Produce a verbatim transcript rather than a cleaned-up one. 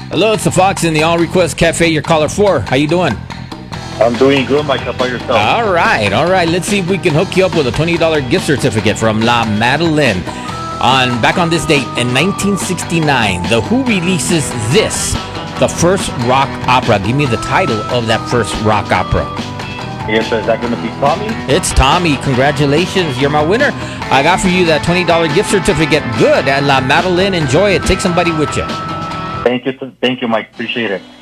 Hello, it's the Fox in the All Request Cafe. Your caller four. How you doing? I'm doing good, Mike. How about yourself? All right, all right. Let's see if we can hook you up with a twenty dollars gift certificate from La Madeleine. On back on this date in nineteen sixty-nine, The Who releases this, the first rock opera. Give me the title of that first rock opera. Yes, sir. Is that going to be Tommy? It's Tommy. Congratulations. You're my winner. I got for you that twenty dollars gift certificate. Good at La Madeleine. Enjoy it. Take somebody with you. Thank you. Thank you, Mike. Appreciate it.